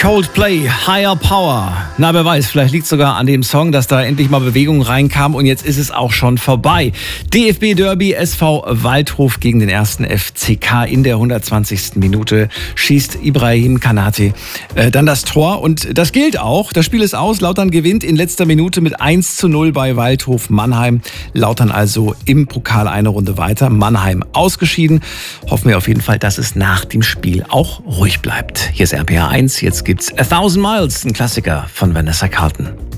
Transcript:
Coldplay, Higher Power. Na, wer weiß, vielleicht liegt es sogar an dem Song, dass da endlich mal Bewegung reinkam und jetzt ist es auch schon vorbei. DFB-Derby, SV Waldhof gegen den 1. FCK in der 120. Minute schießt Ibrahim Kanate dann das Tor und das gilt auch. Das Spiel ist aus, Lautern gewinnt in letzter Minute mit 1:0 bei Waldhof Mannheim. Lautern also im Pokal eine Runde weiter, Mannheim ausgeschieden. Hoffen wir auf jeden Fall, dass es nach dem Spiel auch ruhig bleibt. Hier ist RPR 1, jetzt gibt's 1000 Miles, ein Klassiker von Vanessa Carlton.